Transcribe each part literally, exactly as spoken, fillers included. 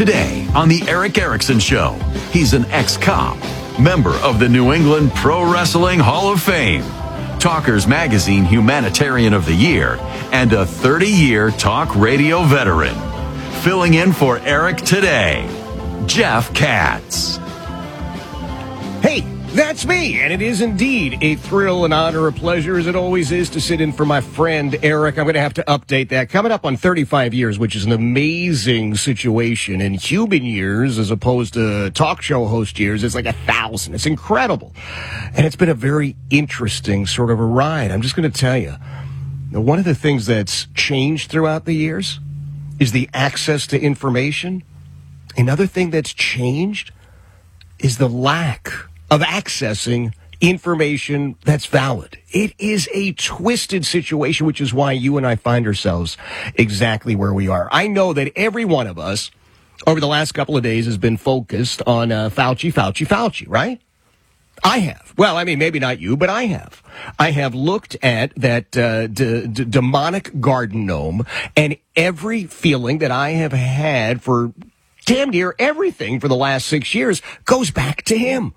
Today on The Eric Erickson Show, he's an ex-cop, member of the New England Pro Wrestling Hall of Fame, Talkers Magazine Humanitarian of the Year, and a thirty-year talk radio veteran. Filling in for Eric today, Jeff Katz. Hey, that's me, and it is indeed a thrill, an honor, a pleasure, as it always is, to sit in for my friend Eric. I'm going to have to update that. Coming up on thirty-five years, which is an amazing situation. In human years, as opposed to talk show host years, it's like a thousand. It's incredible. And it's been a very interesting sort of a ride. I'm just going to tell you, one of the things that's changed throughout the years is the access to information. Another thing that's changed is the lack of accessing information that's valid. It is a twisted situation, which is why you and I find ourselves exactly where we are. I know that every one of us over the last couple of days has been focused on uh, Fauci, Fauci, Fauci, right? I have. Well, I mean, maybe not you, but I have. I have looked at that uh, d- d- demonic garden gnome, and every feeling that I have had for damn near everything for the last six years goes back to him.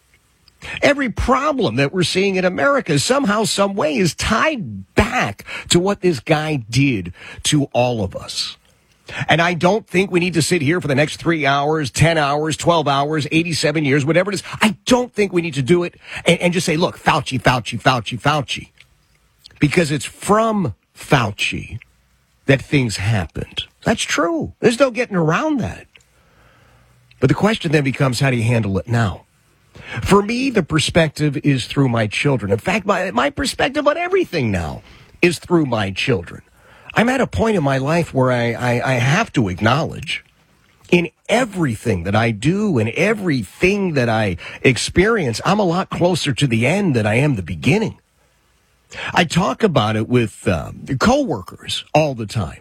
Every problem that we're seeing in America somehow, some way is tied back to what this guy did to all of us. And I don't think we need to sit here for the next three hours, ten hours, twelve hours, eighty-seven years, whatever it is. I don't think we need to do it and, and just say, look, Fauci, Fauci, Fauci, Fauci. Because it's from Fauci that things happened. That's true. There's no getting around that. But the question then becomes, how do you handle it now? For me, the perspective is through my children. In fact, my, my perspective on everything now is through my children. I'm at a point in my life where I, I, I have to acknowledge in everything that I do and everything that I experience, I'm a lot closer to the end than I am the beginning. I talk about it with uh, coworkers all the time.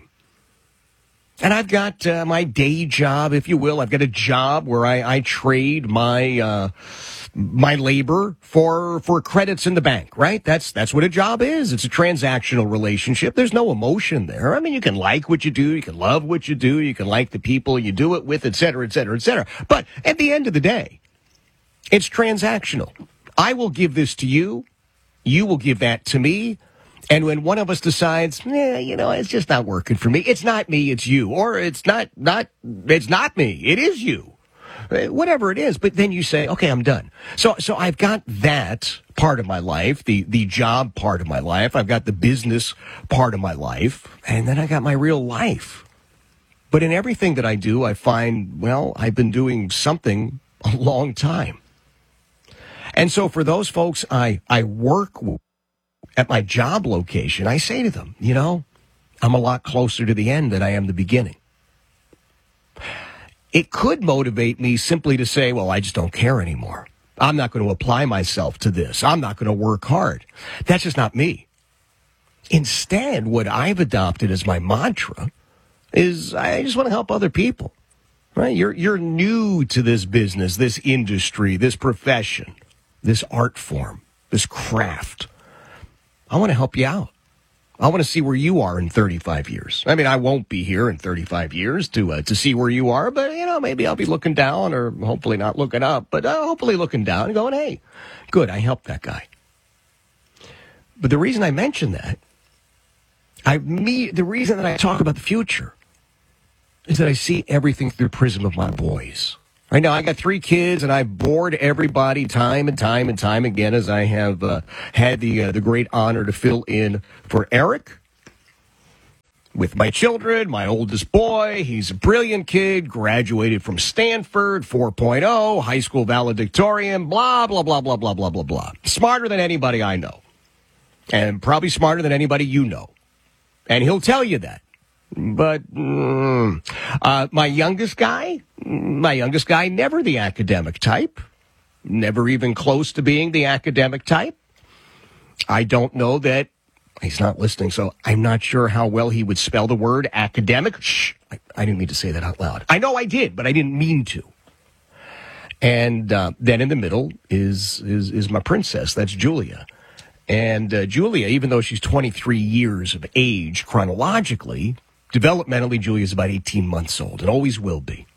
And I've got uh, my day job, if you will. I've got a job where I, I trade my uh, my labor for for credits in the bank, right? That's that's what a job is. It's a transactional relationship. There's no emotion there. I mean, you can like what you do, you can love what you do, you can like the people you do it with, et cetera, et cetera, et cetera. But at the end of the day, it's transactional. I will give this to you. You will give that to me. And when one of us decides, yeah, you know, it's just not working for me, it's not me, it's you. Or it's not, not, it's not me, it is you. Whatever it is. But then you say, okay, I'm done. So, so I've got that part of my life, the, the job part of my life. I've got the business part of my life. And then I got my real life. But in everything that I do, I find, well, I've been doing something a long time. And so for those folks I, I work with, at my job location, I say to them, you know, I'm a lot closer to the end than I am the beginning. It could motivate me simply to say, well, I just don't care anymore. I'm not going to apply myself to this. I'm not going to work hard. That's just not me. Instead, what I've adopted as my mantra is I just want to help other people. Right? You're, you're new to this business, this industry, this profession, this art form, this craft. I want to help you out. I want to see where you are in thirty-five years. I mean, I won't be here in thirty-five years to uh, to see where you are, but, you know, maybe I'll be looking down or hopefully not looking up, but uh, hopefully looking down and going, hey, good, I helped that guy. But the reason I mention that, I me the reason that I talk about the future is that I see everything through the prism of my boys. Right now, I got three kids, and I've bored everybody time and time and time again as I have uh, had the uh, the great honor to fill in for Eric with my children. My oldest boy, he's a brilliant kid, graduated from Stanford, four point oh, high school valedictorian, blah, blah, blah, blah, blah, blah, blah, blah. Smarter than anybody I know, and probably smarter than anybody you know. And he'll tell you that. But mm, uh, my youngest guy, my youngest guy, never the academic type, never even close to being the academic type. I don't know that he's not listening, so I'm not sure how well he would spell the word academic. Shh, I, I didn't mean to say that out loud. I know I did, but I didn't mean to. And uh, then in the middle is is is my princess. That's Julia. And uh, Julia, even though she's twenty-three years of age chronologically, developmentally, Julia's about eighteen months old and always will be,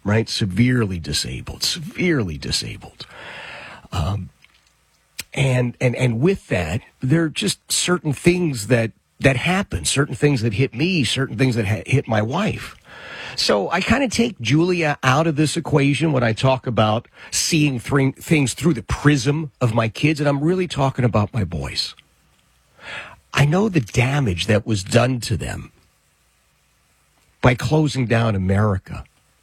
right? Severely disabled, severely disabled. Um, and, and, and with that, there are just certain things that, that happen, certain things that hit me, certain things that ha- hit my wife. So I kind of take Julia out of this equation when I talk about seeing th- things through the prism of my kids, and I'm really talking about my boys. I know the damage that was done to them by closing down America.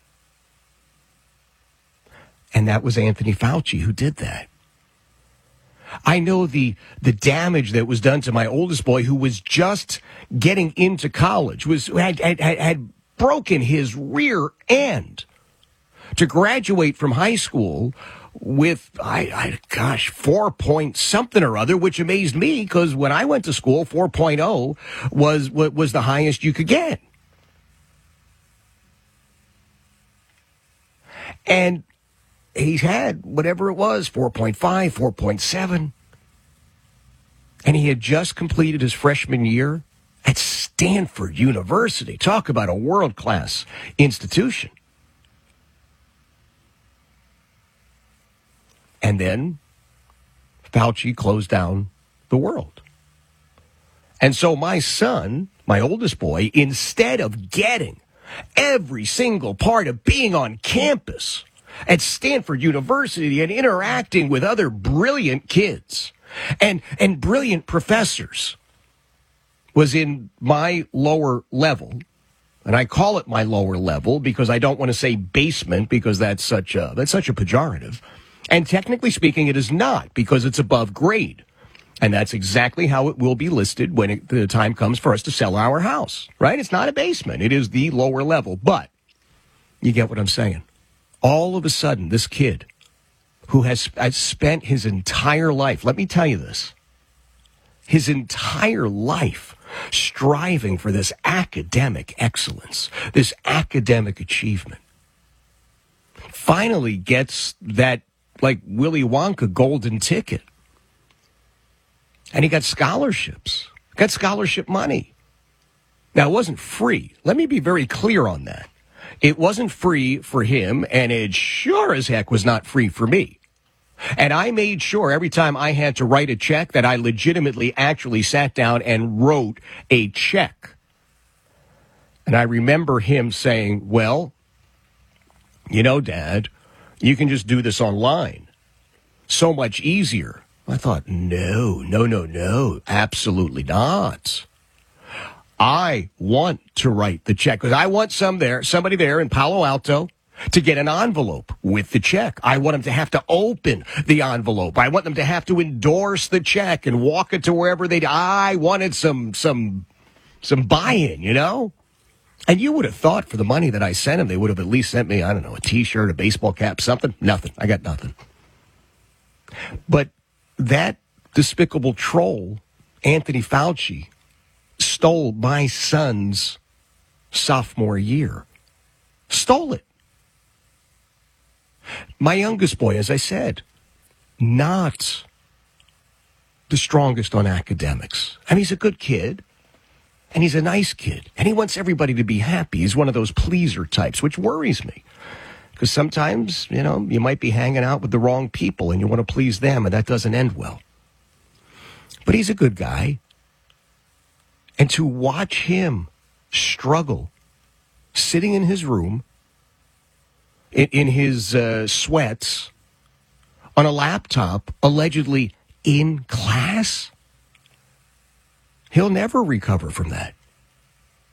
And that was Anthony Fauci who did that. I know the the damage that was done to my oldest boy, who was just getting into college, was had had, had broken his rear end to graduate from high school with, I, I gosh, four point something or other, which amazed me because when I went to school, four point oh was was the highest you could get. And he's had whatever it was, four point five, four point seven. And he had just completed his freshman year at Stanford University. Talk about a world-class institution. And then Fauci closed down the world. And so my son, my oldest boy, instead of getting every single part of being on campus at Stanford University and interacting with other brilliant kids and, and brilliant professors, was in my lower level. And I call it my lower level because I don't want to say basement because that's such a, that's such a pejorative. And technically speaking, it is not because it's above grade. And that's exactly how it will be listed when it, the time comes for us to sell our house, right? It's not a basement. It is the lower level. But you get what I'm saying. All of a sudden, this kid who has, has spent his entire life, let me tell you this, his entire life striving for this academic excellence, this academic achievement, finally gets that, like Willy Wonka, golden ticket. And he got scholarships, got scholarship money. Now, it wasn't free. Let me be very clear on that. It wasn't free for him, and it sure as heck was not free for me. And I made sure every time I had to write a check that I legitimately actually sat down and wrote a check. And I remember him saying, well, you know, Dad, you can just do this online. So much easier. I thought, no, no, no, no, absolutely not. I want to write the check because I want some there, somebody there in Palo Alto to get an envelope with the check. I want them to have to open the envelope. I want them to have to endorse the check and walk it to wherever they. I wanted some some some buy-in, you know. And you would have thought for the money that I sent them, they would have at least sent me, I don't know, a T-shirt, a baseball cap, something. Nothing. I got nothing. But that despicable troll, Anthony Fauci, stole my son's sophomore year. Stole it. My youngest boy, as I said, not the strongest on academics. I mean, he's a good kid, and he's a nice kid, and he wants everybody to be happy. He's one of those pleaser types, which worries me. Because sometimes, you know, you might be hanging out with the wrong people, and you want to please them, and that doesn't end well. But he's a good guy. And to watch him struggle, sitting in his room, in, in his uh, sweats, on a laptop, allegedly in class, he'll never recover from that.